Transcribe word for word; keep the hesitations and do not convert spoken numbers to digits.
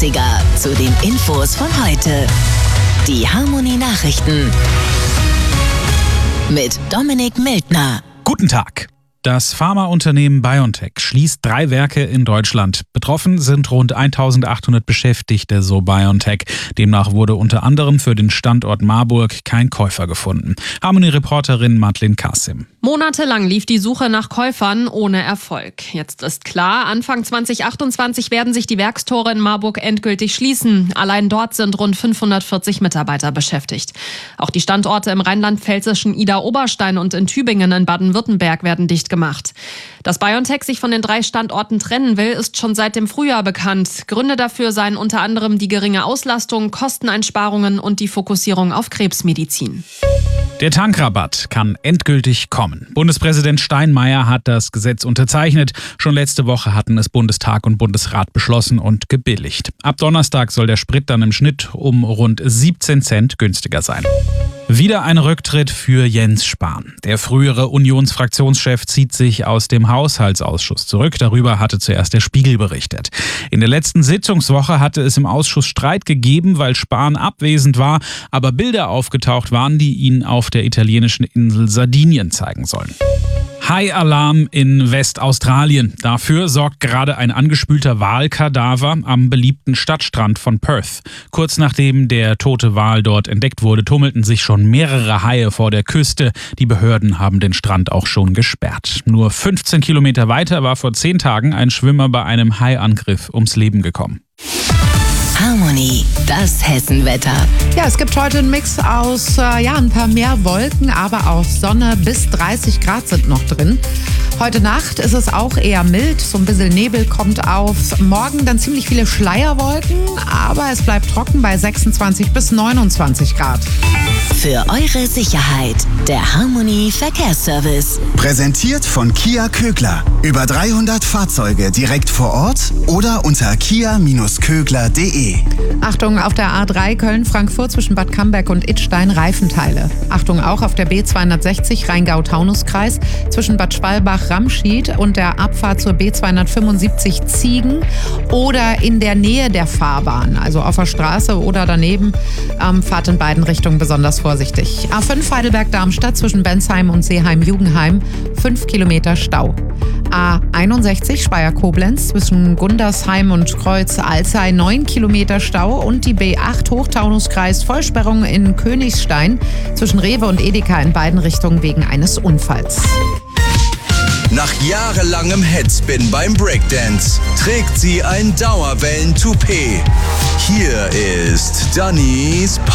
dreißiger zu den Infos von heute. Die Harmony Nachrichten mit Dominik Mildner. Guten Tag. Das Pharmaunternehmen BioNTech schließt drei Werke in Deutschland. Betroffen sind rund eintausendachthundert Beschäftigte, so BioNTech. Demnach wurde unter anderem für den Standort Marburg kein Käufer gefunden. Harmony-Reporterin Madeleine Kassim. Monatelang lief die Suche nach Käufern ohne Erfolg. Jetzt ist klar, Anfang zwanzig achtundzwanzig werden sich die Werkstore in Marburg endgültig schließen. Allein dort sind rund fünfhundertvierzig Mitarbeiter beschäftigt. Auch die Standorte im rheinland-pfälzischen Idar-Oberstein und in Tübingen in Baden-Württemberg werden dicht gemacht. Dass BioNTech sich von den drei Standorten trennen will, ist schon seit dem Frühjahr bekannt. Gründe dafür seien unter anderem die geringe Auslastung, Kosteneinsparungen und die Fokussierung auf Krebsmedizin. Der Tankrabatt kann endgültig kommen. Bundespräsident Steinmeier hat das Gesetz unterzeichnet. Schon letzte Woche hatten es Bundestag und Bundesrat beschlossen und gebilligt. Ab Donnerstag soll der Sprit dann im Schnitt um rund siebzehn Cent günstiger sein. Wieder ein Rücktritt für Jens Spahn. Der frühere Unionsfraktionschef zieht sich aus dem Haushaltsausschuss zurück. Darüber hatte zuerst der Spiegel berichtet. In der letzten Sitzungswoche hatte es im Ausschuss Streit gegeben, weil Spahn abwesend war, aber Bilder aufgetaucht waren, die ihn auf der italienischen Insel Sardinien zeigen sollen. Hai-Alarm in Westaustralien. Dafür sorgt gerade ein angespülter Walkadaver am beliebten Stadtstrand von Perth. Kurz nachdem der tote Wal dort entdeckt wurde, tummelten sich schon mehrere Haie vor der Küste. Die Behörden haben den Strand auch schon gesperrt. Nur fünfzehn Kilometer weiter war vor zehn Tagen ein Schwimmer bei einem Haiangriff ums Leben gekommen. Harmony, das Hessenwetter. Ja, es gibt heute einen Mix aus äh, ja, ein paar mehr Wolken, aber auch Sonne. Bis dreißig Grad sind noch drin. Heute Nacht ist es auch eher mild, so ein bisschen Nebel kommt auf. Morgen dann ziemlich viele Schleierwolken, aber es bleibt trocken bei sechsundzwanzig bis neunundzwanzig Grad. Für eure Sicherheit, der Harmony Verkehrsservice. Präsentiert von Kia Kögler. Über dreihundert Fahrzeuge direkt vor Ort oder unter kia Bindestrich kögler punkt de. Achtung, auf der A drei Köln-Frankfurt zwischen Bad Camberg und Idstein Reifenteile. Achtung auch auf der B zweihundertsechzig Rheingau-Taunus-Kreis zwischen Bad Schwalbach-Ramschied und der Abfahrt zur B zweihundertfünfundsiebzig Ziegen oder in der Nähe der Fahrbahn, also auf der Straße oder daneben. Ähm, fahrt in beiden Richtungen besonders vorsichtig. A fünf Heidelberg-Darmstadt zwischen Bensheim und Seeheim-Jugendheim, fünf Kilometer Stau. A einundsechzig Speyer-Koblenz zwischen Gundersheim und Kreuz-Alzey, neun Kilometer Stau und die B acht Hochtaunuskreis Vollsperrung in Königstein zwischen Rewe und Edeka in beiden Richtungen wegen eines Unfalls. Nach jahrelangem Headspin beim Breakdance trägt sie ein Dauerwellen-Toupet. Hier ist Dannys